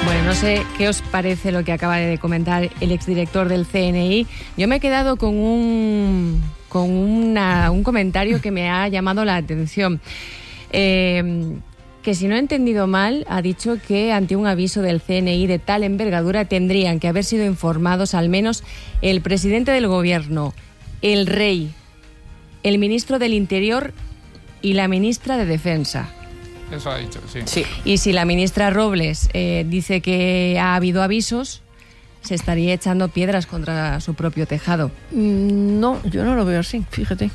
Bueno, no sé qué os parece lo que acaba de comentar el exdirector del CNI. Yo me he quedado con un comentario que me ha llamado la atención. Que si no he entendido mal, ha dicho que ante un aviso del CNI de tal envergadura tendrían que haber sido informados al menos el presidente del gobierno, el rey, el ministro del Interior y la ministra de Defensa. Eso ha dicho, sí. Sí. Y si la ministra Robles dice que ha habido avisos, se estaría echando piedras contra su propio tejado. No, yo no lo veo así, fíjate.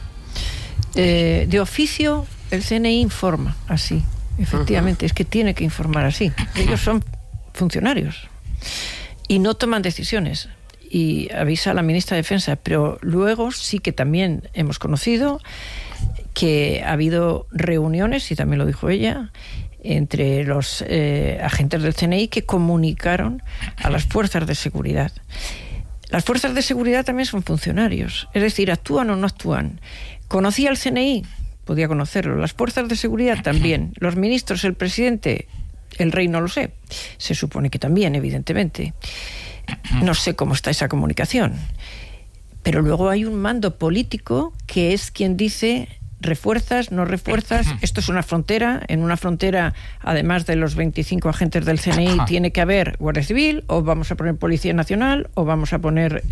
De oficio, el CNI informa así. Efectivamente, es que tiene que informar así. Ellos son funcionarios y no toman decisiones. Y avisa a la ministra de Defensa, pero luego sí que también hemos conocido que ha habido reuniones, y también lo dijo ella, entre los agentes del CNI que comunicaron a las fuerzas de seguridad. Las fuerzas de seguridad también son funcionarios, es decir, actúan o no actúan. ¿Conocía el CNI? Podía conocerlo. Las fuerzas de seguridad también. Los ministros, el presidente, el rey no lo sé. Se supone que también, evidentemente. No sé cómo está esa comunicación. Pero luego hay un mando político que es quien dice refuerzas, no refuerzas. Esto es una frontera. En una frontera, además de los 25 agentes del CNI, tiene que haber Guardia Civil, o vamos a poner Policía Nacional, o vamos a poner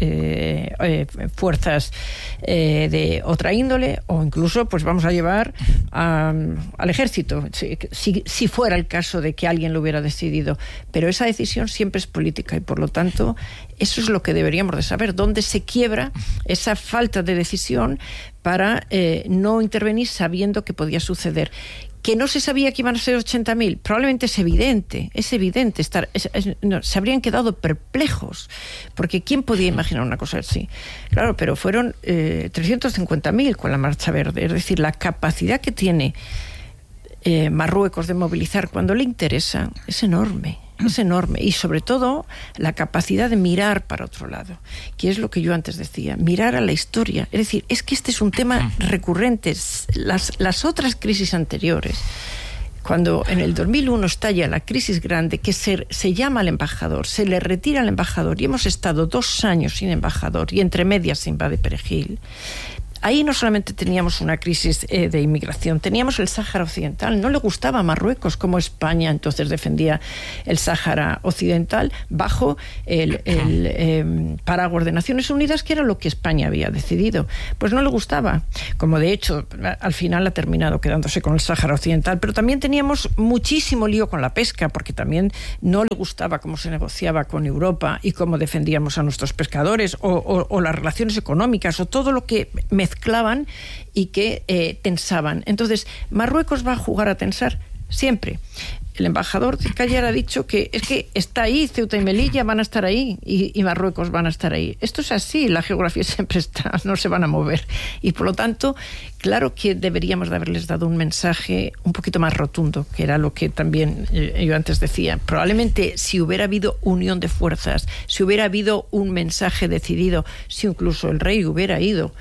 fuerzas de otra índole, o incluso pues vamos a llevar al ejército, si fuera el caso de que alguien lo hubiera decidido. Pero esa decisión siempre es política y por lo tanto eso es lo que deberíamos de saber, dónde se quiebra esa falta de decisión para no intervenir sabiendo que podía suceder. Que no se sabía que iban a ser 80.000, probablemente es evidente, se habrían quedado perplejos, porque ¿quién podía imaginar una cosa así? Claro, pero fueron 350.000 con la Marcha Verde, es decir, la capacidad que tiene Marruecos de movilizar cuando le interesa es enorme. Es enorme, y sobre todo la capacidad de mirar para otro lado, que es lo que yo antes decía, mirar a la historia. Es decir, es que este es un tema recurrente. Las otras crisis anteriores, cuando en el 2001 estalla la crisis grande, que se llama al embajador, se le retira al embajador, y hemos estado 2 años sin embajador, y entre medias se invade Perejil. Ahí no solamente teníamos una crisis de inmigración, teníamos el Sáhara Occidental. No le gustaba a Marruecos como España entonces defendía el Sáhara Occidental bajo el paraguas de Naciones Unidas, que era lo que España había decidido. Pues no le gustaba, como de hecho al final ha terminado quedándose con el Sáhara Occidental. Pero también teníamos muchísimo lío con la pesca, porque también no le gustaba cómo se negociaba con Europa y cómo defendíamos a nuestros pescadores, o las relaciones económicas, o todo lo que mezclaban y que tensaban. Entonces, Marruecos va a jugar a tensar siempre. El embajador de Callar ha dicho que es que está ahí, Ceuta y Melilla van a estar ahí y Marruecos van a estar ahí. Esto es así, la geografía siempre está, no se van a mover. Y por lo tanto, claro que deberíamos de haberles dado un mensaje un poquito más rotundo, que era lo que también yo antes decía. Probablemente si hubiera habido unión de fuerzas, si hubiera habido un mensaje decidido, si incluso el rey hubiera ido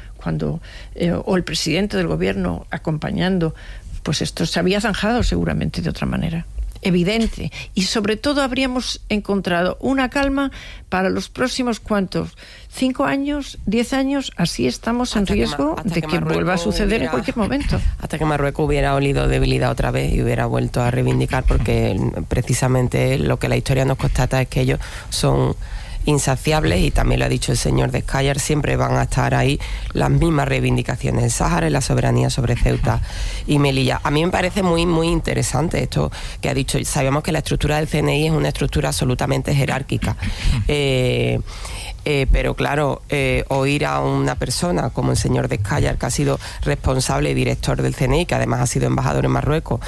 o el presidente del gobierno acompañando, pues esto se había zanjado seguramente de otra manera. Evidente, y sobre todo habríamos encontrado una calma para los próximos ¿cuántos? 5 años, 10 años, así estamos en riesgo de que vuelva a suceder en cualquier momento. Hasta que Marruecos hubiera olido debilidad otra vez y hubiera vuelto a reivindicar, porque precisamente lo que la historia nos constata es que ellos son insaciables, y también lo ha dicho el señor de Callar, siempre van a estar ahí las mismas reivindicaciones, el Sáhara y la soberanía sobre Ceuta y Melilla. A mí me parece muy, muy interesante esto que ha dicho. Sabemos que la estructura del CNI es una estructura absolutamente jerárquica. Pero claro, oír a una persona como el señor de Callar, que ha sido responsable y director del CNI, que además ha sido embajador en Marruecos,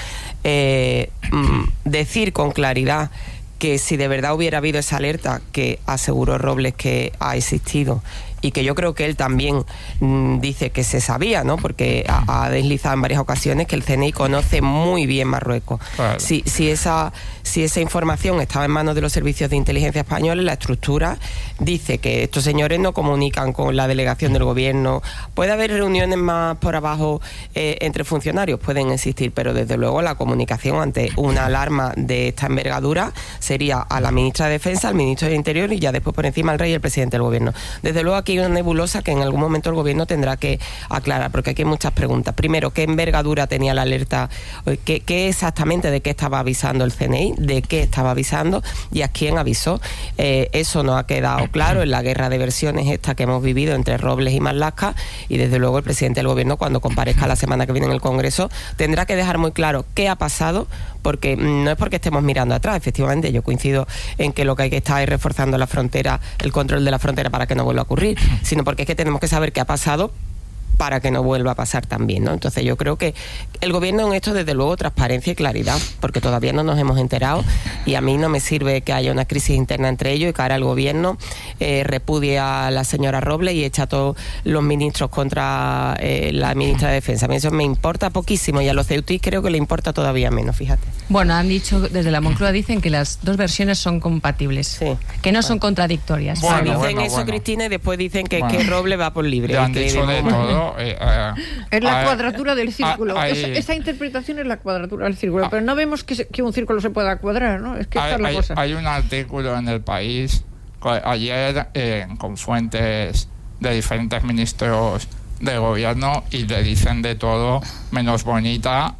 decir con claridad que si de verdad hubiera habido esa alerta que aseguró Robles que ha existido y que yo creo que él también dice que se sabía, ¿no? Porque ha deslizado en varias ocasiones que el CNI conoce muy bien Marruecos. Claro. Si esa información estaba en manos de los servicios de inteligencia españoles, la estructura dice que estos señores no comunican con la delegación del gobierno. Puede haber reuniones más por abajo entre funcionarios, pueden existir, pero desde luego la comunicación ante una alarma de esta envergadura sería a la ministra de Defensa, al ministro de Interior y ya después por encima al rey y el presidente del gobierno. Desde luego aquí hay una nebulosa que en algún momento el gobierno tendrá que aclarar, porque aquí hay muchas preguntas. Primero, ¿qué envergadura tenía la alerta? ¿Qué exactamente de qué estaba avisando el CNI? ¿De qué estaba avisando? ¿Y a quién avisó? Eso no ha quedado claro en la guerra de versiones esta que hemos vivido entre Robles y Marlaska, y desde luego el presidente del gobierno, cuando comparezca la semana que viene en el Congreso, tendrá que dejar muy claro qué ha pasado, porque no es porque estemos mirando atrás. Efectivamente, yo coincido en que lo que hay que estar es reforzando la frontera, el control de la frontera para que no vuelva a ocurrir, sino porque es que tenemos que saber qué ha pasado para que no vuelva a pasar también, ¿no? Entonces yo creo que el gobierno en esto, desde luego, transparencia y claridad, porque todavía no nos hemos enterado, y a mí no me sirve que haya una crisis interna entre ellos y que ahora el gobierno repudie a la señora Robles y echa a todos los ministros contra la ministra de Defensa. A mí eso me importa poquísimo, y a los ceutíes creo que le importa todavía menos, fíjate. Bueno, han dicho, desde la Moncloa dicen que las dos versiones son compatibles, sí, que no son contradictorias. Dicen eso, Cristina, y después dicen que Robles va por libre. Han dicho de todo. Es la cuadratura del círculo. Esa interpretación es la cuadratura del círculo, pero no vemos que un círculo se pueda cuadrar, ¿no? Es que esta es la cosa. Hay un artículo en El País ayer con fuentes de diferentes ministros de gobierno, y le dicen de todo menos bonita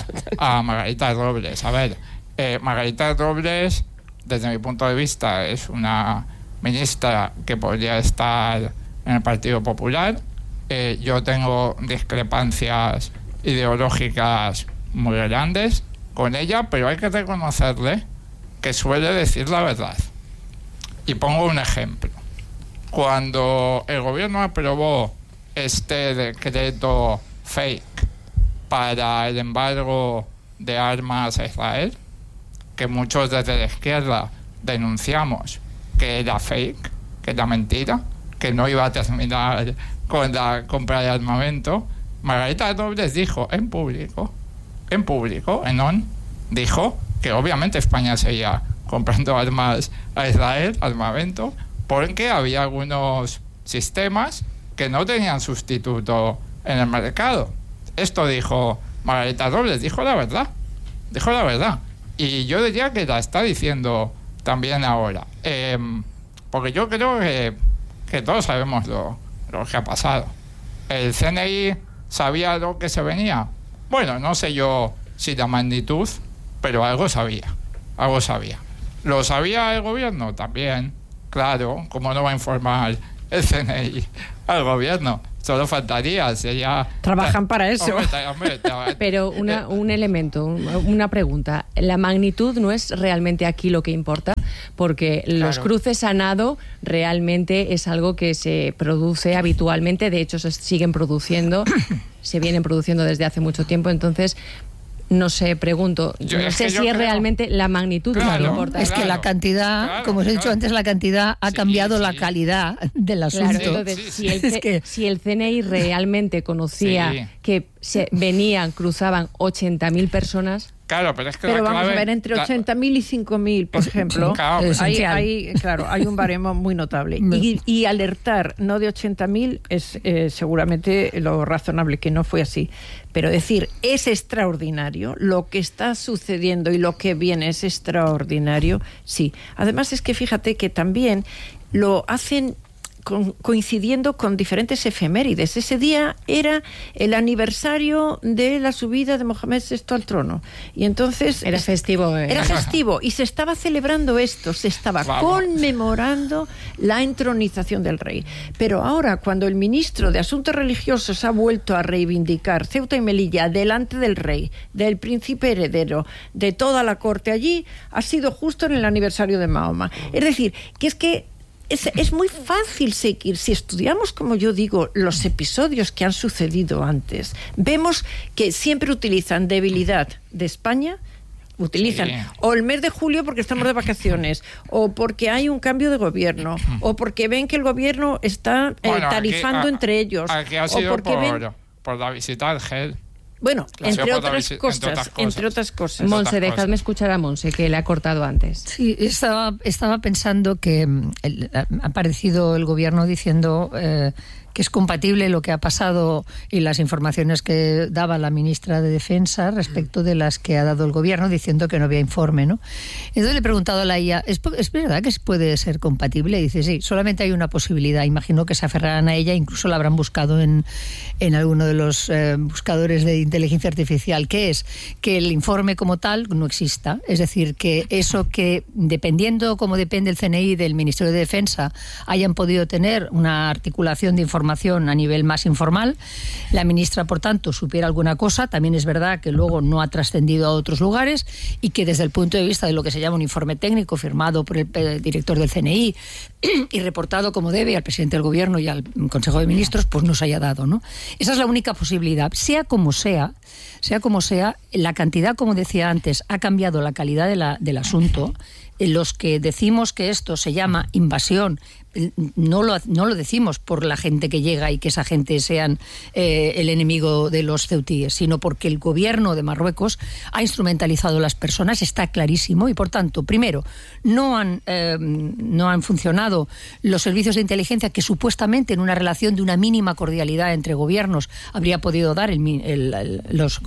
a Margarita Robles. A ver, Margarita Robles, desde mi punto de vista, es una ministra que podría estar en el Partido Popular. Yo tengo discrepancias ideológicas muy grandes con ella, pero hay que reconocerle que suele decir la verdad. Y pongo un ejemplo. Cuando el gobierno aprobó este decreto fake para el embargo de armas a Israel, que muchos desde la izquierda denunciamos que era fake, que era mentira, que no iba a terminar con la compra de armamento, Margarita Robles dijo en público, en ON, dijo que obviamente España seguía comprando armas a Israel, armamento, porque había algunos sistemas que no tenían sustituto en el mercado. Esto dijo Margarita Robles, dijo la verdad. Y yo diría que la está diciendo también ahora. Porque yo creo que todos sabemos lo que ha pasado. ¿El CNI sabía lo que se venía? Bueno, no sé yo si la magnitud, pero algo sabía. ¿Lo sabía el gobierno? También, claro. ¿Cómo no va a informar el CNI al gobierno? Solo faltaría, trabajan para eso. Hombre, pero un elemento, una pregunta. ¿La magnitud no es realmente aquí lo que importa? Porque los cruces a nado realmente es algo que se produce habitualmente. De hecho, se siguen produciendo, se vienen produciendo desde hace mucho tiempo. Entonces, no sé, pregunto, no sé si es realmente la magnitud lo que importa. Es que la cantidad, como os he dicho antes, la cantidad ha cambiado la calidad del asunto. Claro, entonces, si el CNI realmente conocía que venían, cruzaban 80.000 personas... Claro, pero es que pero vamos a ver, entre 80.000 y 5.000, por ejemplo, hay un baremo muy notable. Y alertar no de 80.000 es seguramente lo razonable, que no fue así. Pero decir, es extraordinario, lo que está sucediendo y lo que viene es extraordinario, sí. Además es que fíjate que también lo hacen coincidiendo con diferentes efemérides. Ese día era el aniversario de la subida de Mohamed VI al trono. Y entonces... Era festivo. Era festivo. Y se estaba celebrando esto. Se estaba conmemorando la entronización del rey. Pero ahora, cuando el ministro de Asuntos Religiosos ha vuelto a reivindicar Ceuta y Melilla delante del rey, del príncipe heredero, de toda la corte allí, ha sido justo en el aniversario de Mahoma. Es decir, que es muy fácil seguir. Si estudiamos, como yo digo, los episodios que han sucedido antes, vemos que siempre utilizan debilidad de España, utilizan o el mes de julio porque estamos de vacaciones, o porque hay un cambio de gobierno, o porque ven que el gobierno está tarifando entre ellos, aquí ha sido o porque por la visita al GEL. Bueno, entre otras cosas. Monse, dejadme escuchar a Monse, que le ha cortado antes. Sí, estaba pensando que ha aparecido el gobierno diciendo que es compatible lo que ha pasado y las informaciones que daba la ministra de Defensa respecto de las que ha dado el gobierno, diciendo que no había informe, ¿no? Entonces le he preguntado a la IA, ¿es verdad que puede ser compatible? Y dice, sí, solamente hay una posibilidad. Imagino que se aferrarán a ella, incluso la habrán buscado en alguno de los buscadores de inteligencia artificial, que es que el informe como tal no exista. Es decir, que eso que, dependiendo como depende el CNI del Ministerio de Defensa, hayan podido tener una articulación de información a nivel más informal. La ministra, por tanto, supiera alguna cosa. También es verdad que luego no ha trascendido a otros lugares y que desde el punto de vista de lo que se llama un informe técnico firmado por el director del CNI y reportado como debe al presidente del gobierno y al Consejo de Ministros, pues no se haya dado, ¿no? Esa es la única posibilidad. Sea como sea, la cantidad, como decía antes, ha cambiado la calidad del asunto. Los que decimos que esto se llama invasión, no lo decimos por la gente que llega y que esa gente sean el enemigo de los ceutíes, sino porque el gobierno de Marruecos ha instrumentalizado a las personas, está clarísimo, y por tanto, primero, no han funcionado los servicios de inteligencia que supuestamente en una relación de una mínima cordialidad entre gobiernos habría podido dar los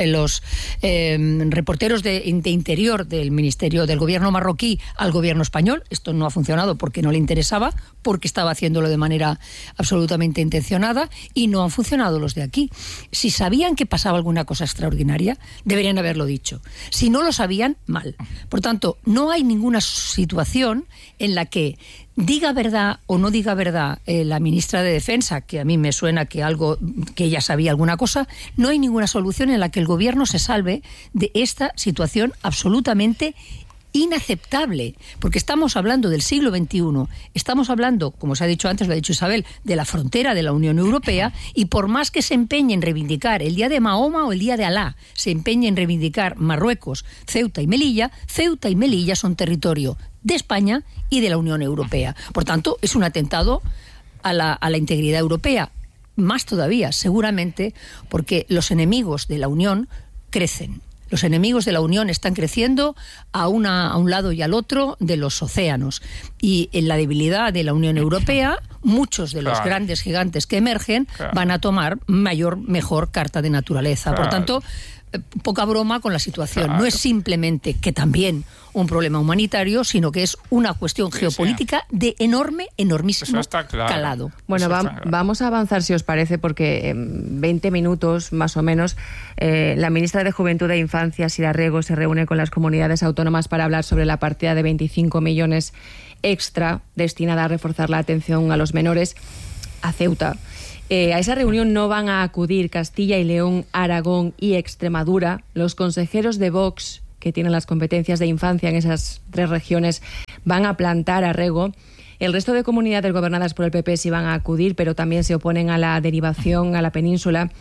reporteros de interior del ministerio del gobierno marroquí al gobierno español. Esto no ha funcionado porque no le interesaba, porque estaba haciéndolo de manera absolutamente intencionada, y no han funcionado los de aquí. Si sabían que pasaba alguna cosa extraordinaria, deberían haberlo dicho. Si no lo sabían, mal. Por tanto, no hay ninguna situación en la que diga verdad o no diga verdad la ministra de Defensa, que a mí me suena que ella sabía alguna cosa. No hay ninguna solución en la que el gobierno se salve de esta situación absolutamente inaceptable, porque estamos hablando del siglo XXI, estamos hablando, como se ha dicho antes, lo ha dicho Isabel, de la frontera de la Unión Europea, y por más que se empeñe en reivindicar el día de Mahoma o el día de Alá, se empeñe en reivindicar Marruecos, Ceuta y Melilla son territorio de España y de la Unión Europea. Por tanto, es un atentado a la integridad europea. Más todavía, seguramente, porque los enemigos de la Unión crecen. Los enemigos de la Unión están creciendo a un lado y al otro de los océanos. Y en la debilidad de la Unión Europea, muchos de los grandes gigantes que emergen van a tomar mejor carta de naturaleza. Por tanto, poca broma con la situación. No es simplemente que también un problema humanitario, sino que es una cuestión geopolítica de enormísimo calado. Bueno, vamos a avanzar, si os parece, porque en 20 minutos, más o menos, la ministra de Juventud e Infancia, Sira Rego, se reúne con las comunidades autónomas para hablar sobre la partida de 25 millones extra destinada a reforzar la atención a los menores a Ceuta. A esa reunión no van a acudir Castilla y León, Aragón y Extremadura. Los consejeros de Vox, que tienen las competencias de infancia en esas tres regiones, van a plantar a Rego. El resto de comunidades gobernadas por el PP sí van a acudir, pero también se oponen a la derivación a la península.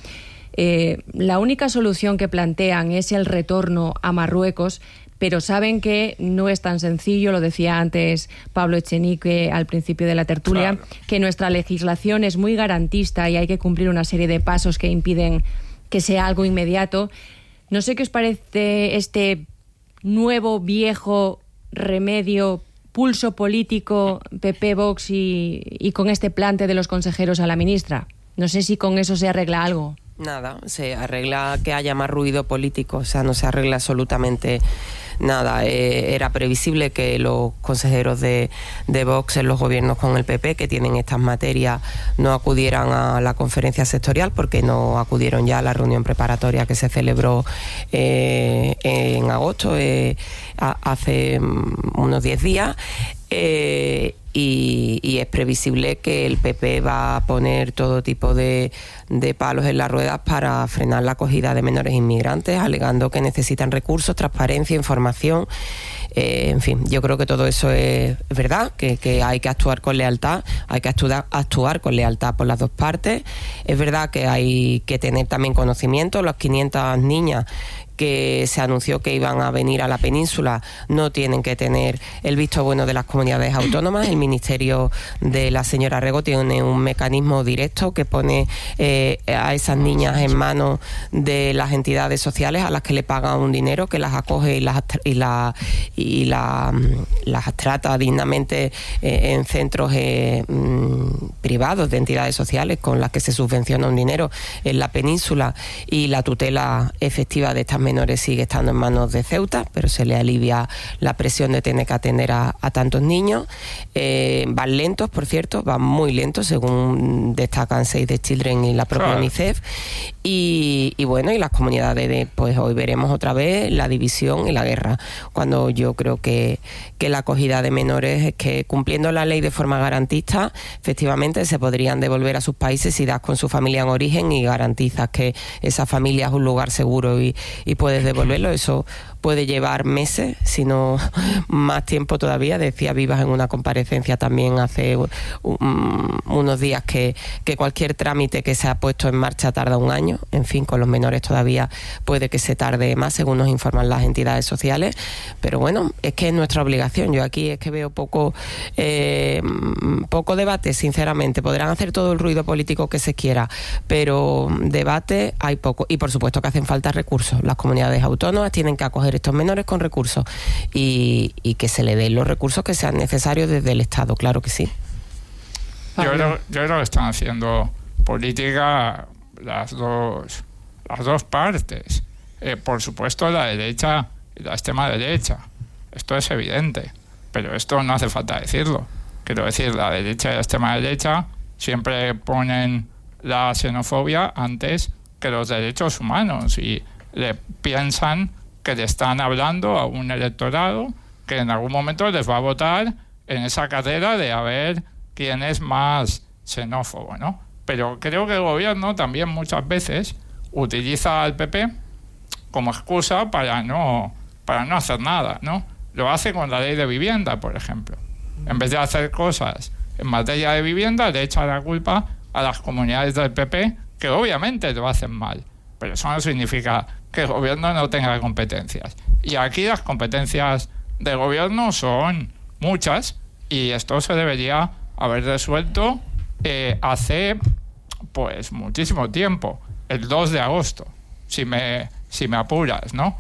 La única solución que plantean es el retorno a Marruecos, pero saben que no es tan sencillo, lo decía antes Pablo Echenique al principio de la tertulia, que nuestra legislación es muy garantista y hay que cumplir una serie de pasos que impiden que sea algo inmediato. No sé qué os parece este nuevo, viejo remedio, pulso político PP, Vox y con este plante de los consejeros a la ministra. No sé si con eso se arregla algo. Nada, se arregla que haya más ruido político, o sea, no se arregla absolutamente nada. Era previsible que los consejeros de Vox en los gobiernos con el PP, que tienen estas materias, no acudieran a la conferencia sectorial, porque no acudieron ya a la reunión preparatoria que se celebró en agosto, hace unos 10 días. Y es previsible que el PP va a poner todo tipo de palos en las ruedas para frenar la acogida de menores inmigrantes, alegando que necesitan recursos, transparencia, información. En fin, yo creo que todo eso es verdad, que hay que actuar con lealtad, hay que actuar con lealtad por las dos partes. Es verdad que hay que tener también conocimiento. Las 500 niñas que se anunció que iban a venir a la península no tienen que tener el visto bueno de las comunidades autónomas. El Ministerio de la señora Rego tiene un mecanismo directo que pone a esas niñas en manos de las entidades sociales a las que le pagan un dinero, que las acoge y las trata dignamente en centros privados de entidades sociales con las que se subvenciona un dinero en la península, y la tutela efectiva de estas menores sigue estando en manos de Ceuta, pero se le alivia la presión de tener que atender a tantos niños. Van lentos, por cierto, van muy lentos, según destacan Save the Children y la propia UNICEF. Y bueno, y las comunidades pues hoy veremos otra vez la división y la guerra, cuando yo creo que la acogida de menores es que, cumpliendo la ley de forma garantista, efectivamente se podrían devolver a sus países si das con su familia en origen y garantizas que esa familia es un lugar seguro y puedes devolverlo. Eso puede llevar meses, si no más tiempo todavía. Decía Vivas en una comparecencia también hace unos días que cualquier trámite que se ha puesto en marcha tarda un año. En fin, con los menores todavía puede que se tarde más, según nos informan las entidades sociales. Pero bueno, es que es nuestra obligación. Yo aquí es que veo poco debate, sinceramente. Podrán hacer todo el ruido político que se quiera, pero debate hay poco. Y por supuesto que hacen falta recursos. Las comunidades autónomas tienen que acoger estos menores con recursos y que se le den los recursos que sean necesarios desde el Estado, claro que sí. Yo creo que están haciendo política las dos partes. Por supuesto, la derecha y la extrema derecha. Esto es evidente, pero esto no hace falta decirlo. Quiero decir, la derecha y la extrema derecha siempre ponen la xenofobia antes que los derechos humanos y le piensan que le están hablando a un electorado que en algún momento les va a votar en esa carrera de a ver quién es más xenófobo, ¿no? Pero creo que el gobierno también muchas veces utiliza al PP como excusa para no hacer nada, ¿no? Lo hace con la ley de vivienda, por ejemplo. En vez de hacer cosas en materia de vivienda, le echa la culpa a las comunidades del PP, que obviamente lo hacen mal, pero eso no significa que el gobierno no tenga competencias. Y aquí las competencias del gobierno son muchas, y esto se debería haber resuelto hace pues muchísimo tiempo, el 2 de agosto, si me apuras, ¿no?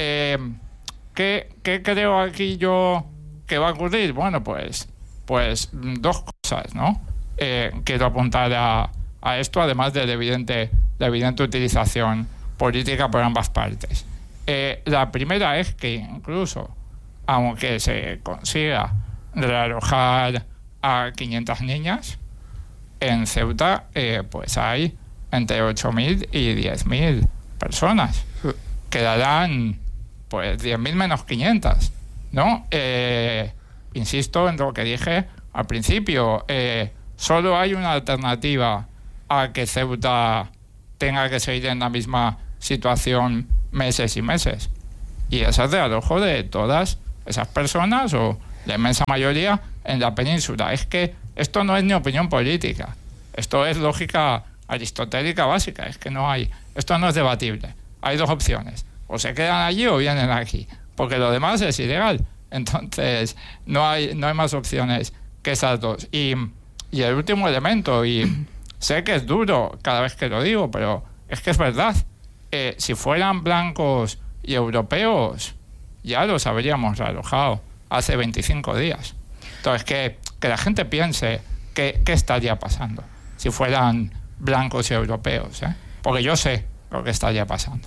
¿Qué creo aquí yo que va a ocurrir? Bueno, pues dos cosas, ¿no? Quiero apuntar a esto, además de la evidente utilización política por ambas partes. La primera es que incluso, aunque se consiga realojar a 500 niñas, en Ceuta pues hay entre 8.000 y 10.000 personas. Quedarán pues 10.000 menos 500, ¿no? Insisto en lo que dije al principio, solo hay una alternativa a que Ceuta tenga que seguir en la misma situación meses y meses, y es el realojo de todas esas personas, o la inmensa mayoría, en la península. Es que esto no es ni opinión política, esto es lógica aristotélica básica, es que esto no es debatible. Hay dos opciones, o se quedan allí o vienen aquí, porque lo demás es ilegal. Entonces no hay más opciones que esas dos. Y el último elemento, y sé que es duro cada vez que lo digo, pero es que es verdad. Si fueran blancos y europeos, ya los habríamos realojado hace 25 días. Entonces, que la gente piense qué estaría pasando si fueran blancos y europeos, ¿eh? Porque yo sé lo que estaría pasando.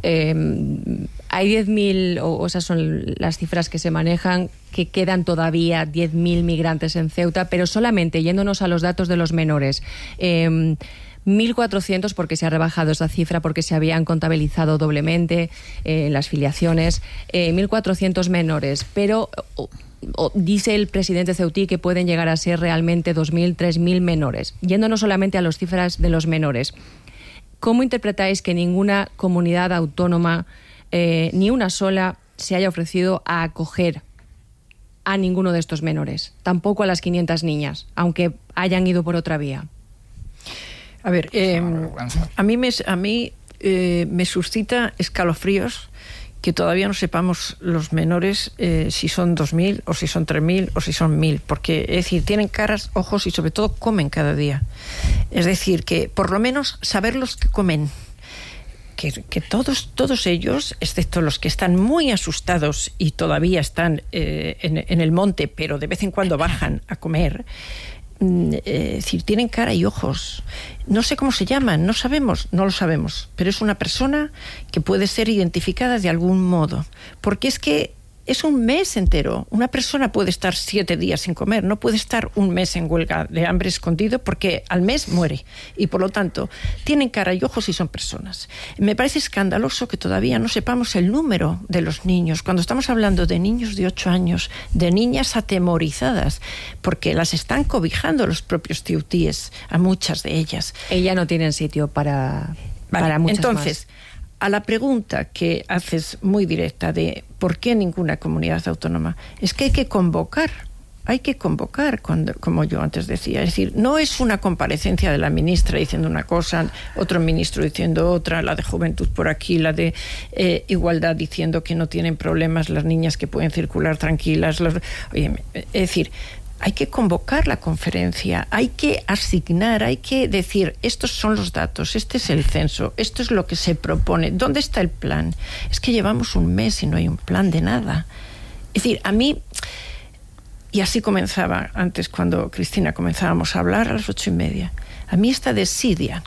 Hay 10.000, o esas son las cifras que se manejan, que quedan todavía 10.000 migrantes en Ceuta, pero solamente yéndonos a los datos de los menores, 1.400, porque se ha rebajado esa cifra, porque se habían contabilizado doblemente las filiaciones, 1.400 menores, pero dice el presidente ceutí que pueden llegar a ser realmente 2.000, 3.000 menores. Yéndonos solamente a las cifras de los menores, ¿cómo interpretáis que ninguna comunidad autónoma, ni una sola, se haya ofrecido a acoger a ninguno de estos menores? Tampoco a las 500 niñas, aunque hayan ido por otra vía. A ver, a mí me suscita escalofríos que todavía no sepamos los menores si son 2.000 o si son 3.000 o si son 1.000, porque es decir, tienen caras, ojos y sobre todo comen cada día. Es decir, que por lo menos saber los que comen, que todos ellos, excepto los que están muy asustados y todavía están en el monte, pero de vez en cuando bajan a comer, es decir, tienen cara y ojos. No sé cómo se llaman, no lo sabemos, pero es una persona que puede ser identificada de algún modo, porque es que es un mes entero. Una persona puede estar 7 días sin comer, no puede estar un mes en huelga de hambre escondido, porque al mes muere, y por lo tanto tienen cara y ojos y son personas. Me parece escandaloso que todavía no sepamos el número de los niños, cuando estamos hablando de niños de 8 años, de niñas atemorizadas, porque las están cobijando los propios tiutíes, a muchas de ellas. Ella no tienen sitio para muchas entonces, más. A la pregunta que haces muy directa de ¿por qué ninguna comunidad autónoma? Es que hay que convocar, como yo antes decía. Es decir, no es una comparecencia de la ministra diciendo una cosa, otro ministro diciendo otra, la de Juventud por aquí, la de Igualdad diciendo que no tienen problemas las niñas, que pueden circular tranquilas. Es decir, hay que convocar la conferencia, hay que asignar, hay que decir, estos son los datos, este es el censo, esto es lo que se propone, ¿dónde está el plan? Es que llevamos un mes y no hay un plan de nada. Es decir, a mí, y así comenzaba antes cuando Cristina comenzábamos a hablar a las 8:30, a mí esta desidia,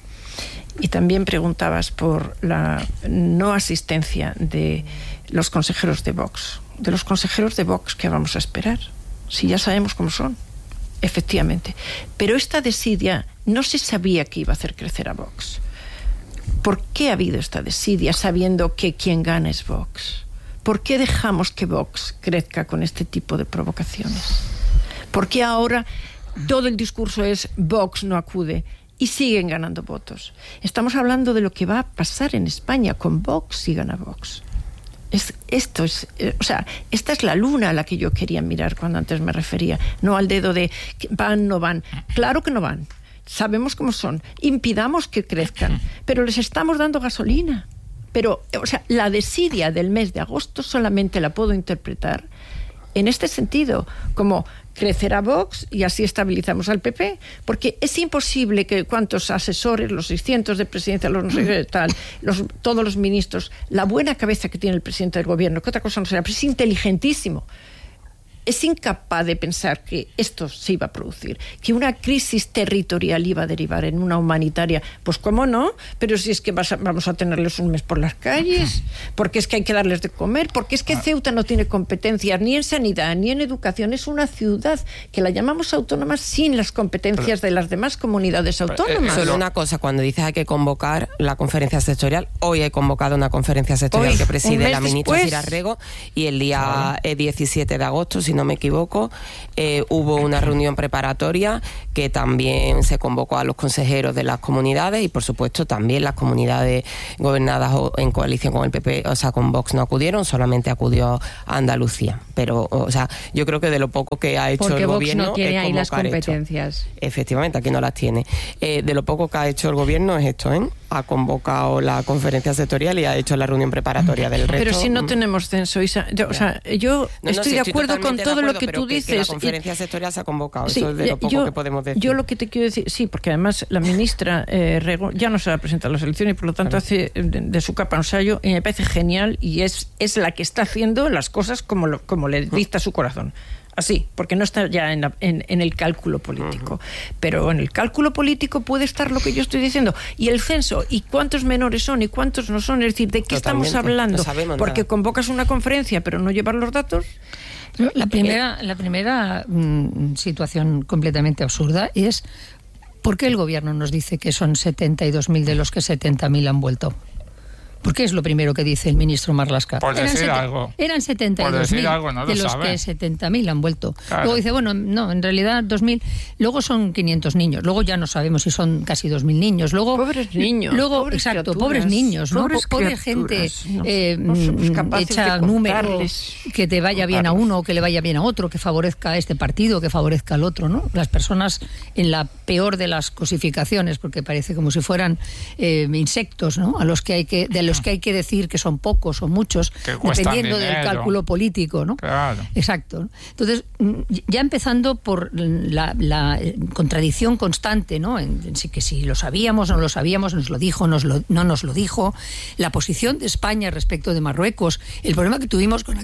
y también preguntabas por la no asistencia de los consejeros de Vox. De los consejeros de Vox, ¿qué vamos a esperar? Si ya sabemos cómo son, efectivamente. Pero esta desidia no se sabía que iba a hacer crecer a Vox. ¿Por qué ha habido esta desidia sabiendo que quien gana es Vox? ¿Por qué dejamos que Vox crezca con este tipo de provocaciones? ¿Por qué ahora todo el discurso es Vox no acude y siguen ganando votos? Estamos hablando de lo que va a pasar en España con Vox si gana Vox. Esta es la luna a la que yo quería mirar cuando antes me refería, no al dedo de van, no van. Claro que no van, sabemos cómo son, impidamos que crezcan, pero les estamos dando gasolina. Pero, la desidia del mes de agosto solamente la puedo interpretar en este sentido, como crecerá Vox y así estabilizamos al PP, porque es imposible que cuantos asesores, los 600 de presidencia, los no sé qué tal, todos los ministros, la buena cabeza que tiene el presidente del gobierno, que otra cosa no será, pero es inteligentísimo, es incapaz de pensar que esto se iba a producir, que una crisis territorial iba a derivar en una humanitaria. Pues cómo no, pero si es que vamos a tenerles un mes por las calles, porque es que hay que darles de comer, porque es que Ceuta no tiene competencias ni en sanidad ni en educación, es una ciudad que la llamamos autónoma sin las competencias de las demás comunidades autónomas. Solo una cosa, cuando dices hay que convocar la conferencia sectorial, hoy he convocado una conferencia sectorial que preside la ministra Sira Rego, y el día 17 de agosto, si no me equivoco, hubo una reunión preparatoria que también se convocó a los consejeros de las comunidades, y por supuesto también las comunidades gobernadas en coalición con el PP, con Vox, no acudieron, solamente acudió a Andalucía. Pero, yo creo que de lo poco que ha hecho el gobierno... Porque Vox no tiene ahí las competencias. Efectivamente, aquí no las tiene. De lo poco que ha hecho el gobierno es esto, ha convocado la conferencia sectorial y ha hecho la reunión preparatoria del resto. Pero si no tenemos censo, Isa, yo estoy de acuerdo con todo lo que tú dices. Que la conferencia sectorial se ha convocado, eso es de lo poco que podemos decir. Yo lo que te quiero decir, sí, porque además la ministra Rego ya no se va a presentar a las elecciones y por lo tanto hace de su capa un sayo, y me parece genial, y es la que está haciendo las cosas como le dicta su corazón. Así, porque no está ya en el cálculo político. Pero en el cálculo político puede estar lo que yo estoy diciendo. Y el censo, y cuántos menores son y cuántos no son, es decir, ¿de qué estamos hablando? No porque nada. Convocas una conferencia pero no llevas los datos. La primera situación completamente absurda es ¿por qué el gobierno nos dice que son 72.000 de los que 70.000 han vuelto? Porque es lo primero que dice el ministro Marlaska. Por decir algo. Eran 72.000, de los que 70.000 han vuelto. Claro. Luego dice, bueno, no, en realidad 2.000. Luego son 500 niños. Luego ya no sabemos si son casi 2.000 niños. Luego, pobres niños. Luego, pobres exacto, pobres niños, ¿no? Pobre gente hecha números, que te vaya bien a uno, que le vaya bien a otro, que favorezca a este partido, que favorezca al otro, ¿no? Las personas en la peor de las cosificaciones, porque parece como si fueran insectos, ¿no? De los que hay que decir que son pocos o muchos, dependiendo del cálculo político, ¿no? Claro. Exacto. Entonces, ya empezando por la contradicción constante, ¿no? Que si lo sabíamos, no lo sabíamos, nos lo dijo, no nos lo dijo, la posición de España respecto de Marruecos, el problema que tuvimos con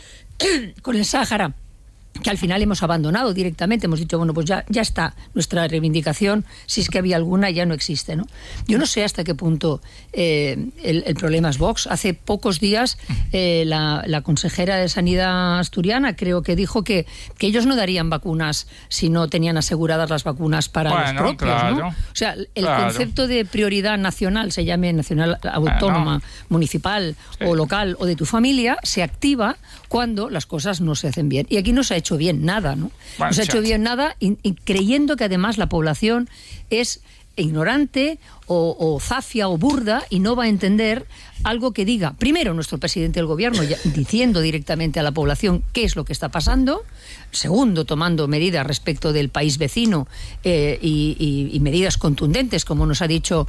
el Sáhara, que al final hemos abandonado directamente, hemos dicho, bueno, pues ya está, nuestra reivindicación, si es que había alguna, ya no existe, ¿no? Yo no sé hasta qué punto el problema es Vox. Hace pocos días la consejera de Sanidad asturiana creo que dijo que ellos no darían vacunas si no tenían aseguradas las vacunas para los propios, claro, ¿no? O sea, el concepto de prioridad nacional, se llame nacional, autónoma, municipal o local o de tu familia, se activa cuando las cosas no se hacen bien. Y aquí no se ha hecho bien nada, ¿no? No se ha hecho bien nada y creyendo que además la población es ignorante o zafia o burda y no va a entender algo que diga, primero, nuestro presidente del gobierno diciendo directamente a la población qué es lo que está pasando, segundo, tomando medidas respecto del país vecino y medidas contundentes, como nos ha dicho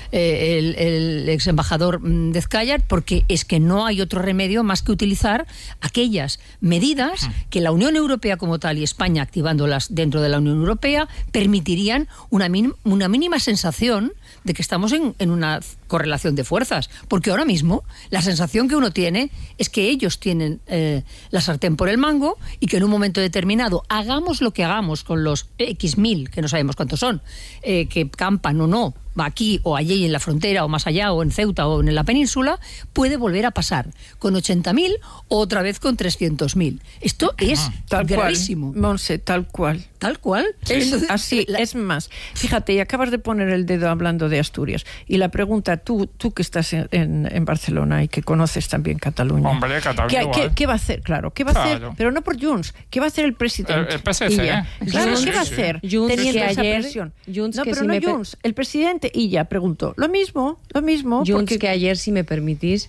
el ex embajador Dezcayar, porque es que no hay otro remedio más que utilizar aquellas medidas que la Unión Europea como tal y España activándolas dentro de la Unión Europea permitirían una mínima sensación de que estamos en una correlación de fuerzas, porque ahora mismo la sensación que uno tiene es que ellos tienen la sartén por el mango y que en un momento determinado, hagamos lo que hagamos con los X mil, que no sabemos cuántos son, que campan o no, va aquí o allí en la frontera o más allá o en Ceuta o en la península, puede volver a pasar con 80.000 o otra vez con 300.000. Esto es gravísimo. Monse, tal cual. Tal cual. Es así, es más. Fíjate, y acabas de poner el dedo hablando de Asturias. Y la pregunta, tú que estás en Barcelona y que conoces también Cataluña. Hombre, Cataluña. ¿Qué va a hacer? Claro, ¿qué va a hacer? Pero no por Junts. ¿Qué va a hacer el presidente? El PSC. Claro, sí, ¿qué va a hacer? Junts, teniendo que esa ayer, presión. Junts, no, que pero si no me Junts. El presidente Illa preguntó lo mismo. Junts, porque que ayer, si me permitís,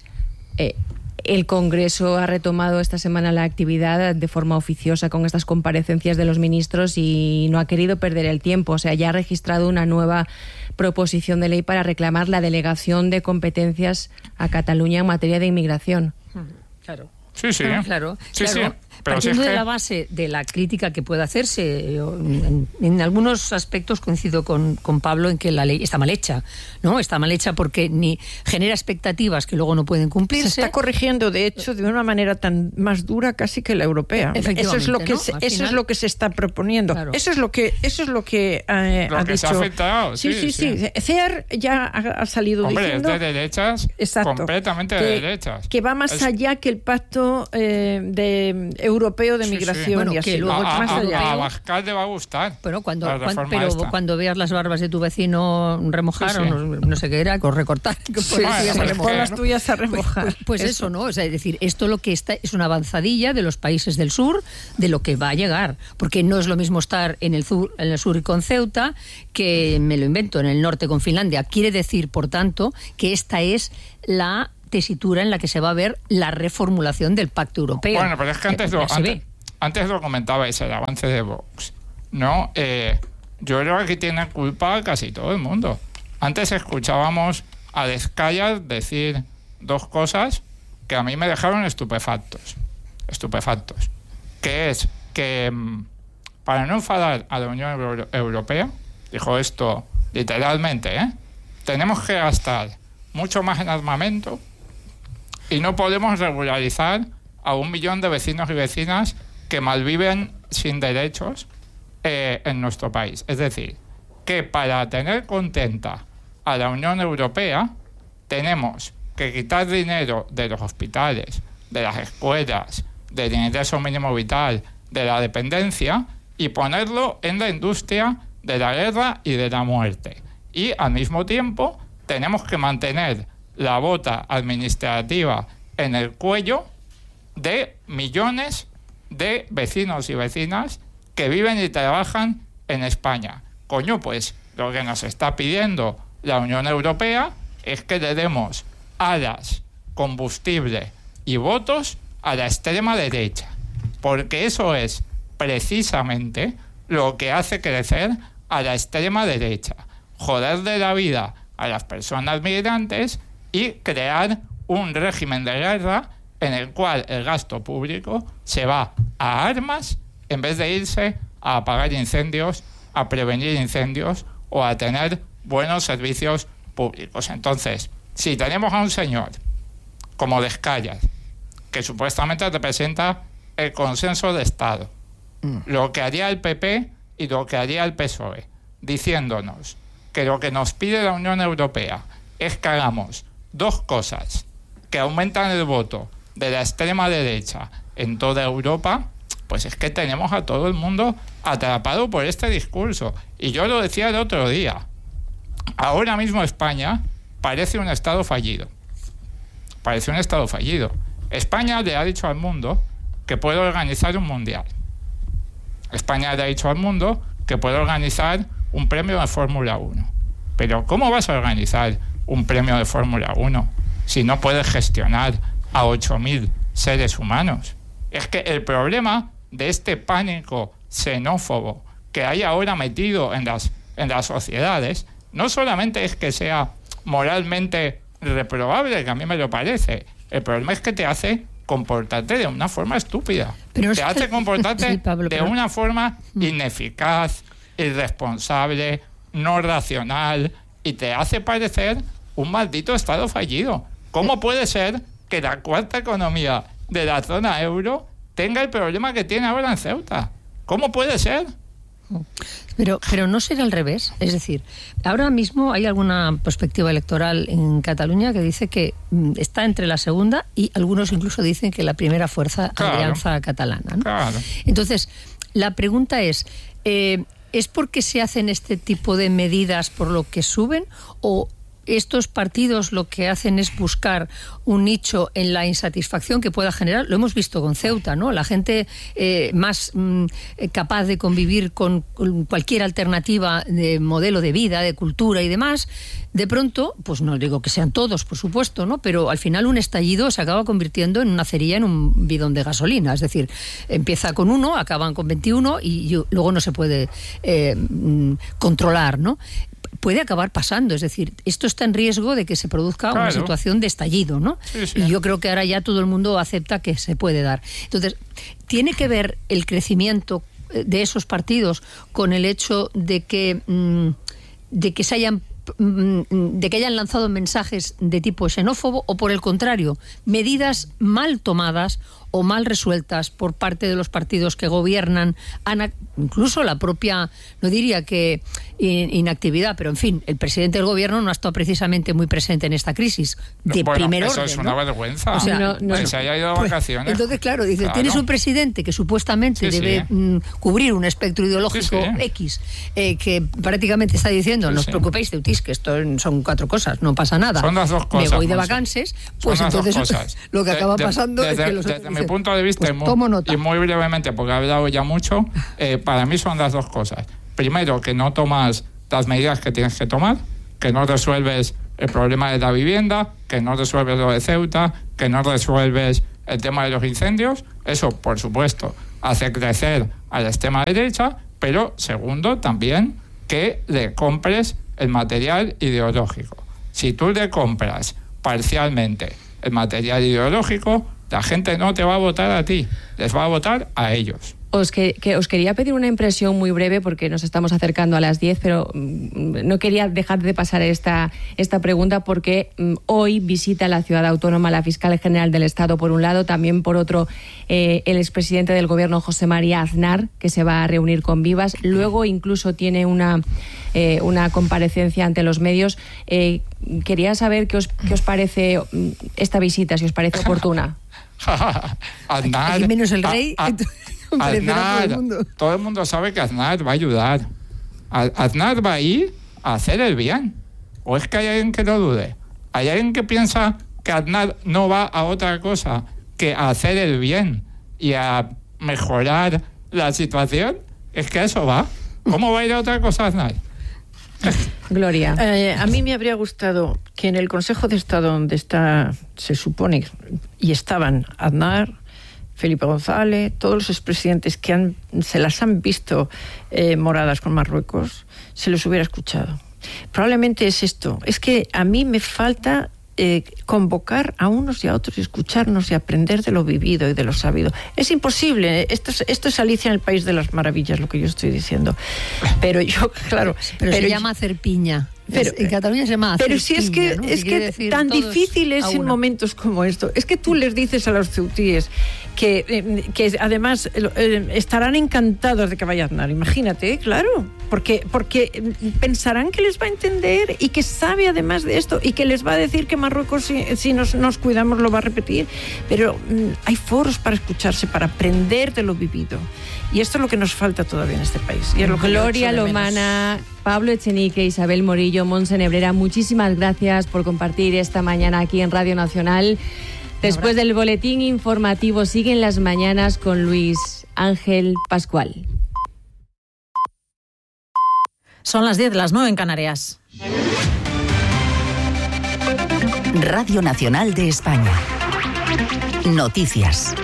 el Congreso ha retomado esta semana la actividad de forma oficiosa con estas comparecencias de los ministros y no ha querido perder el tiempo. O sea, ya ha registrado una nueva proposición de ley para reclamar la delegación de competencias a Cataluña en materia de inmigración. Claro. Sí. Claro. Sí. Partiendo de la base de la crítica que puede hacerse, en algunos aspectos coincido con Pablo en que la ley está mal hecha, ¿no? Está mal hecha porque ni genera expectativas que luego no pueden cumplirse. Se está corrigiendo, de hecho, de una manera tan más dura casi que la europea. Eso es lo que es lo que se está proponiendo. Claro. Eso es lo que ha dicho. Se ha afectado. Sí. CEAR ya ha salido diciendo. Es de derechas. Exacto, completamente de derechas. Que va más allá que el pacto europeo de migración. Bueno, y así. que luego más allá. A Abascal le va a va a gustar. Pero cuando veas las barbas de tu vecino remojar, o no sé qué era, recortar, las tuyas a remojar. Pues eso, ¿no? O sea, es decir, esto lo que está es una avanzadilla de los países del sur, de lo que va a llegar. Porque no es lo mismo estar en el sur y con Ceuta, que me lo invento, en el norte con Finlandia. Quiere decir, por tanto, que esta es la tesitura en la que se va a ver la reformulación del Pacto Europeo. Bueno, pero es que antes lo comentabais, el avance de Vox, ¿no? Yo creo que aquí tiene culpa casi todo el mundo. Antes escuchábamos a Dezcayar decir dos cosas que a mí me dejaron estupefactos. Que es que para no enfadar a la Unión Europea, dijo esto literalmente, tenemos que gastar mucho más en armamento y no podemos regularizar a 1 millón de vecinos y vecinas que malviven sin derechos en nuestro país. Es decir, que para tener contenta a la Unión Europea tenemos que quitar dinero de los hospitales, de las escuelas, del ingreso mínimo vital, de la dependencia y ponerlo en la industria de la guerra y de la muerte. Y al mismo tiempo tenemos que mantener la bota administrativa en el cuello de millones de vecinos y vecinas que viven y trabajan en España. Coño, pues lo que nos está pidiendo la Unión Europea es que le demos alas, combustible y votos a la extrema derecha, porque eso es precisamente lo que hace crecer a la extrema derecha, joderle la vida a las personas migrantes y crear un régimen de guerra en el cual el gasto público se va a armas en vez de irse a apagar incendios, a prevenir incendios o a tener buenos servicios públicos. Entonces, si tenemos a un señor como Descallas, que supuestamente representa el consenso de Estado, lo que haría el PP y lo que haría el PSOE, diciéndonos que lo que nos pide la Unión Europea es que hagamos dos cosas que aumentan el voto de la extrema derecha en toda Europa, pues es que tenemos a todo el mundo atrapado por este discurso. Y yo lo decía el otro día, ahora mismo España parece un Estado fallido. Parece un Estado fallido. España le ha dicho al mundo que puede organizar un mundial. España le ha dicho al mundo que puede organizar un premio de Fórmula 1. Pero ¿cómo vas a organizar un premio de Fórmula 1 si no puedes gestionar a 8.000 seres humanos? Es que el problema de este pánico xenófobo que hay ahora metido en las sociedades no solamente es que sea moralmente reprobable, que a mí me lo parece, el problema es que te hace comportarte de una forma estúpida. Te hace comportarte sí, Pablo, de una forma ineficaz, irresponsable, no racional, y te hace parecer un maldito Estado fallido. ¿Cómo puede ser que la cuarta economía de la zona euro tenga el problema que tiene ahora en Ceuta? ¿Cómo puede ser? Pero no será al revés. Es decir, ahora mismo hay alguna perspectiva electoral en Cataluña que dice que está entre la segunda y algunos incluso dicen que la primera fuerza, claro, alianza catalana, ¿no? Claro. Entonces, la pregunta ¿es porque se hacen este tipo de medidas por lo que suben o estos partidos lo que hacen es buscar un nicho en la insatisfacción que pueda generar? Lo hemos visto con Ceuta, ¿no? La gente más capaz de convivir con cualquier alternativa de modelo de vida, de cultura y demás, de pronto, pues no digo que sean todos, por supuesto, ¿no? Pero al final un estallido se acaba convirtiendo en una cerilla en un bidón de gasolina. Es decir, empieza con 1, acaban con 21 y luego no se puede controlar, ¿no? Puede acabar pasando, es decir, esto está en riesgo de que se produzca una situación de estallido, ¿no? Sí, sí. Y yo creo que ahora ya todo el mundo acepta que se puede dar. Entonces, ¿tiene que ver el crecimiento de esos partidos con el hecho de que hayan lanzado mensajes de tipo xenófobo o, por el contrario, medidas mal tomadas o mal resueltas por parte de los partidos que gobiernan, incluso la propia, no diría que inactividad, pero en fin, el presidente del gobierno no ha estado precisamente muy presente en esta crisis de primer orden, eso es una vergüenza. O sea, se haya ido de vacaciones. Entonces, claro, dice, tienes un presidente que supuestamente debe cubrir un espectro ideológico X, que prácticamente está diciendo, no os preocupéis, Teutis, que esto son 4 cosas, no pasa nada. Son las 2 cosas. Me voy de vacances, pues entonces lo que acaba pasando es que los desde mi punto de vista, pues y muy brevemente, porque he hablado ya mucho, para mí son las 2 cosas. Primero, que no tomas las medidas que tienes que tomar, que no resuelves el problema de la vivienda, que no resuelves lo de Ceuta, que no resuelves el tema de los incendios. Eso, por supuesto, hace crecer a la extrema derecha, pero segundo, también que le compres el material ideológico. Si tú le compras parcialmente el material ideológico, la gente no te va a votar a ti, les va a votar a ellos. Os quería pedir una impresión muy breve porque nos estamos acercando a las 10, pero no quería dejar de pasar esta pregunta porque hoy visita la ciudad autónoma la fiscal general del Estado por un lado, también por otro el expresidente del gobierno José María Aznar, que se va a reunir con Vivas. Luego incluso tiene una comparecencia ante los medios. Quería saber qué os parece esta visita, si os parece oportuna. Aznar, aquí menos el rey. Aznar, todo el mundo sabe que Aznar va a ayudar. Aznar va a ir a hacer el bien. ¿O es que hay alguien que lo dude? ¿Hay alguien que piensa que Aznar no va a otra cosa que a hacer el bien y a mejorar la situación? Es que eso va. ¿Cómo va a ir a otra cosa Aznar? Gloria. A mí me habría gustado que en el Consejo de Estado, donde se supone, y estaban Aznar, Felipe González, todos los expresidentes que se las han visto moradas con Marruecos, se les hubiera escuchado. Probablemente es esto. Es que a mí me falta convocar a unos y a otros y escucharnos y aprender de lo vivido y de lo sabido. Es imposible. Esto es Alicia en el País de las Maravillas, lo que yo estoy diciendo. Pero yo, claro... Pero se llama hacer piña. En Cataluña se llama hacer piña. Pero si es que, ¿no? Es que tan difícil es en momentos como esto. Es que tú les dices a los ceutíes que además estarán encantados de que vaya Aznar. Imagínate, claro. Porque pensarán que les va a entender y que sabe además de esto y que les va a decir que Marruecos, si nos cuidamos, lo va a repetir. Pero hay foros para escucharse, para aprender de lo vivido. Y esto es lo que nos falta todavía en este país. Y es lo que Gloria Lomana, Pablo Echenique, Isabel Morillo, Montse Nebrera, muchísimas gracias por compartir esta mañana aquí en Radio Nacional. Después del boletín informativo siguen las mañanas con Luis Ángel Pascual. Son las 10, las 9 en Canarias. Radio Nacional de España. Noticias.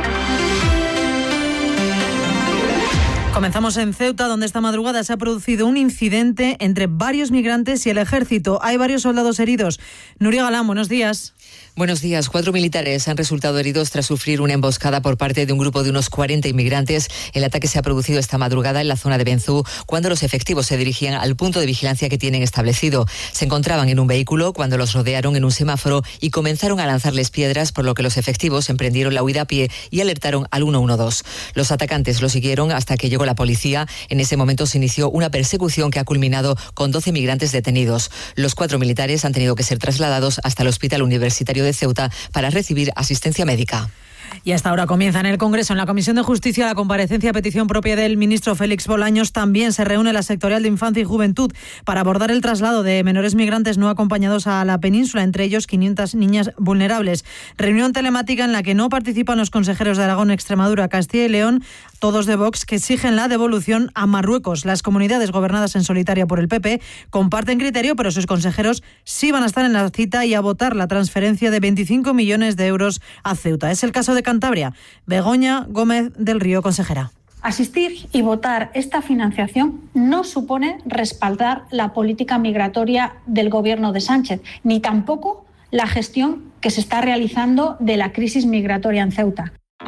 Comenzamos en Ceuta, donde esta madrugada se ha producido un incidente entre varios migrantes y el ejército. Hay varios soldados heridos. Nuria Galán, buenos días. Buenos días. 4 militares han resultado heridos tras sufrir una emboscada por parte de un grupo de unos 40 inmigrantes. El ataque se ha producido esta madrugada en la zona de Benzú, cuando los efectivos se dirigían al punto de vigilancia que tienen establecido. Se encontraban en un vehículo cuando los rodearon en un semáforo y comenzaron a lanzarles piedras, por lo que los efectivos emprendieron la huida a pie y alertaron al 112. Los atacantes lo siguieron hasta que llegó la policía. En ese momento se inició una persecución que ha culminado con 12 migrantes detenidos. Los 4 militares han tenido que ser trasladados hasta el Hospital Universitario de Ceuta para recibir asistencia médica. Y hasta ahora comienza en el Congreso, en la Comisión de Justicia, la comparecencia a petición propia del ministro Félix Bolaños. También se reúne la sectorial de Infancia y Juventud para abordar el traslado de menores migrantes no acompañados a la península, entre ellos 500 niñas vulnerables. Reunión telemática en la que no participan los consejeros de Aragón, Extremadura, Castilla y León, todos de Vox, que exigen la devolución a Marruecos. Las comunidades gobernadas en solitaria por el PP comparten criterio, pero sus consejeros sí van a estar en la cita y a votar la transferencia de 25 millones de euros a Ceuta. Es el caso de Cantabria. Begoña Gómez del Río, consejera. Asistir y votar esta financiación no supone respaldar la política migratoria del gobierno de Sánchez, ni tampoco la gestión que se está realizando de la crisis migratoria en Ceuta.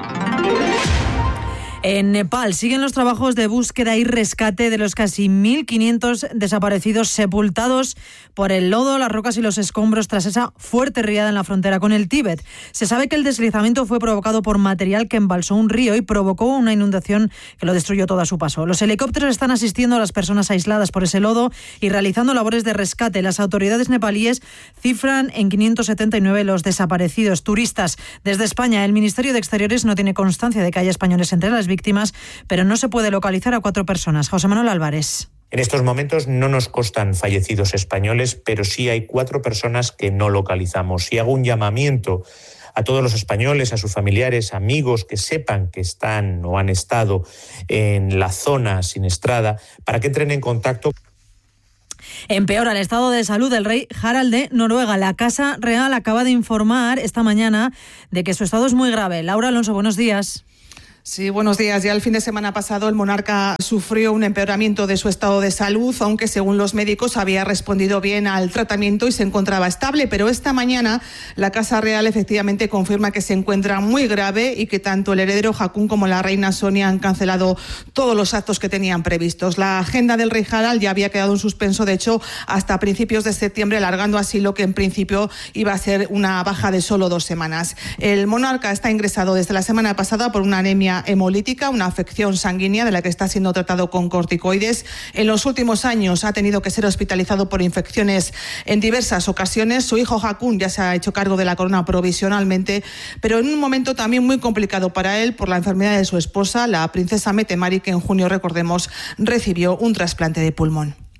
En Nepal siguen los trabajos de búsqueda y rescate de los casi 1.500 desaparecidos sepultados por el lodo, las rocas y los escombros tras esa fuerte riada en la frontera con el Tíbet. Se sabe que el deslizamiento fue provocado por material que embalsó un río y provocó una inundación que lo destruyó todo a su paso. Los helicópteros están asistiendo a las personas aisladas por ese lodo y realizando labores de rescate. Las autoridades nepalíes cifran en 579 los desaparecidos. Turistas desde España, el Ministerio de Exteriores no tiene constancia de que haya españoles entre las víctimas, pero no se puede localizar a 4 personas. José Manuel Álvarez. En estos momentos no nos constan fallecidos españoles, pero sí hay 4 personas que no localizamos. Y hago un llamamiento a todos los españoles, a sus familiares, amigos que sepan que están o han estado en la zona siniestrada, para que entren en contacto. Empeora el estado de salud del rey Harald de Noruega. La Casa Real acaba de informar esta mañana de que su estado es muy grave. Laura Alonso, buenos días. Sí, buenos días. Ya el fin de semana pasado el monarca sufrió un empeoramiento de su estado de salud, aunque según los médicos había respondido bien al tratamiento y se encontraba estable. Pero esta mañana la Casa Real efectivamente confirma que se encuentra muy grave y que tanto el heredero Haakon como la reina Sonia han cancelado todos los actos que tenían previstos. La agenda del rey Harald ya había quedado en suspenso, de hecho, hasta principios de septiembre, alargando así lo que en principio iba a ser una baja de solo 2 semanas. El monarca está ingresado desde la semana pasada por una anemia hemolítica, una afección sanguínea de la que está siendo tratado con corticoides. En los últimos años ha tenido que ser hospitalizado por infecciones en diversas ocasiones. Su hijo Haakon ya se ha hecho cargo de la corona provisionalmente, pero en un momento también muy complicado para él por la enfermedad de su esposa, la princesa Mette-Marit, que en junio, recordemos, recibió un trasplante de pulmón.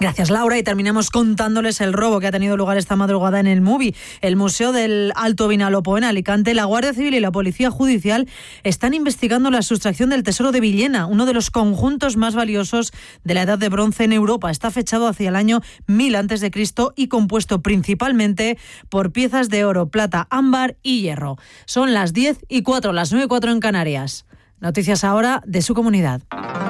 Gracias, Laura. Y terminamos contándoles el robo que ha tenido lugar esta madrugada en el MUBI, el Museo del Alto Vinalopó en Alicante. La Guardia Civil y la Policía Judicial están investigando la sustracción del Tesoro de Villena, uno de los conjuntos más valiosos de la Edad de Bronce en Europa. Está fechado hacia el año 1000 a.C. y compuesto principalmente por piezas de oro, plata, ámbar y hierro. Son las 10:04, las 9:04 en Canarias. Noticias ahora de su comunidad.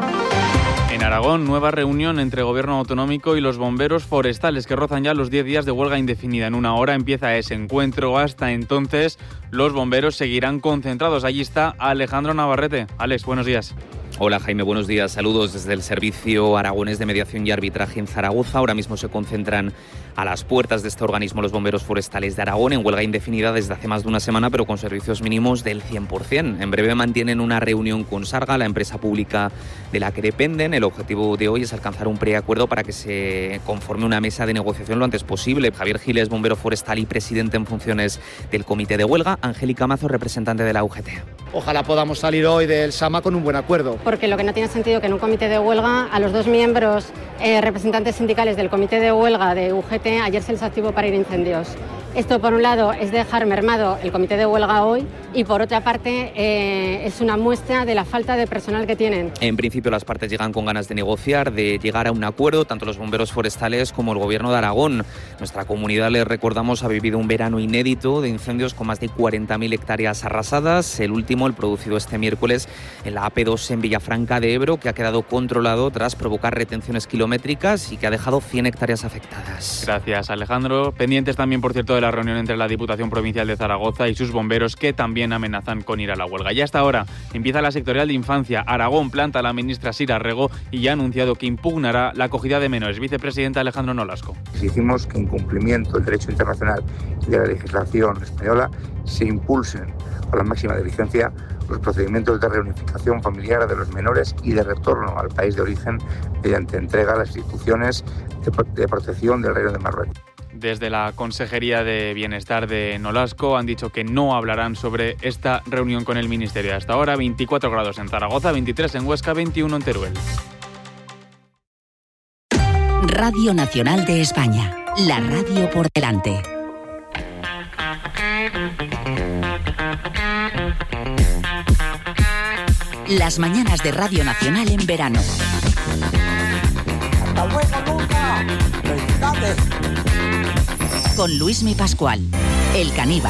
En Aragón, nueva reunión entre Gobierno autonómico y los bomberos forestales que rozan ya los 10 días de huelga indefinida. En una hora empieza ese encuentro. Hasta entonces, los bomberos seguirán concentrados. Allí está Alejandro Navarrete. Alex, buenos días. Hola Jaime, buenos días. Saludos desde el Servicio Aragonés de Mediación y Arbitraje en Zaragoza. Ahora mismo se concentran a las puertas de este organismo los bomberos forestales de Aragón en huelga indefinida desde hace más de una semana, pero con servicios mínimos del 100%. En breve mantienen una reunión con Sarga, la empresa pública de la que dependen. El objetivo de hoy es alcanzar un preacuerdo para que se conforme una mesa de negociación lo antes posible. Javier Giles, bombero forestal y presidente en funciones del comité de huelga. Angélica Mazo, representante de la UGT. Ojalá podamos salir hoy del SAMA con un buen acuerdo. Porque lo que no tiene sentido que en un comité de huelga a los dos miembros representantes sindicales del comité de huelga de UGT ayer se les activó para ir a incendios. Esto, por un lado, es dejar mermado el comité de huelga hoy y, por otra parte, es una muestra de la falta de personal que tienen. En principio, las partes llegan con ganas de negociar, de llegar a un acuerdo, tanto los bomberos forestales como el Gobierno de Aragón. Nuestra comunidad, les recordamos, ha vivido un verano inédito de incendios con más de 40.000 hectáreas arrasadas. El último, el producido este miércoles en la AP2 en Villafranca de Ebro, que ha quedado controlado tras provocar retenciones kilométricas y que ha dejado 100 hectáreas afectadas. Gracias, Alejandro. Pendientes también, por cierto, de la reunión entre la Diputación Provincial de Zaragoza y sus bomberos, que también amenazan con ir a la huelga. Y hasta ahora empieza la sectorial de infancia. Aragón planta a la ministra Sira Rego y ya ha anunciado que impugnará la acogida de menores. Vicepresidente Alejandro Nolasco. Exigimos que en cumplimiento del derecho internacional y de la legislación española se impulsen con la máxima diligencia los procedimientos de reunificación familiar de los menores y de retorno al país de origen mediante entrega a las instituciones de protección del Reino de Marruecos. Desde la Consejería de Bienestar de Nolasco han dicho que no hablarán sobre esta reunión con el Ministerio. Hasta ahora 24 grados en Zaragoza, 23 en Huesca, 21 en Teruel. Radio Nacional de España, la radio por delante. Las mañanas de Radio Nacional en verano. ¡Hasta luego, Luca! ¡Felicidades! Con Luismi Pascual, El Caníbal.